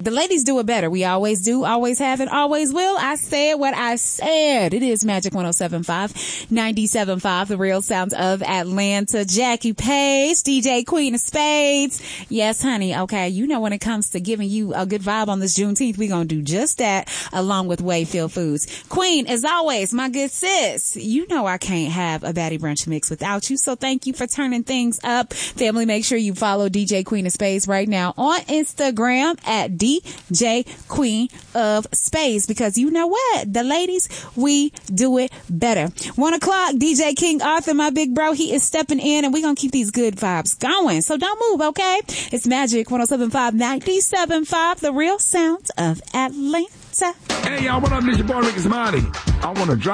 The ladies do it better. We always do, always have, and always will. I said what I said. It is Magic 107.5, 97.5, the real sound of Atlanta. Jackie Page, DJ Queen of Spades. Yes, honey. Okay. You know, when it comes to giving you a good vibe on this Juneteenth, we're going to do just that along with Wayfield Foods. Queen, as always, my good sis, you know I can't have a baddie brunch mix without you. So thank you for turning things up. Family, make sure you follow DJ Queen of Spades right now on Instagram at DJ Queen of Spades, because you know what? The ladies, we do it better. 1 o'clock, DJ King Arthur, my big bro, he is stepping in, and we're going to keep these good vibes going. So don't move, okay? It's Magic 107.5, 97.5, the real sound of Atlanta. Hey, y'all, what up? This your boy Rick Ismani. I want to drop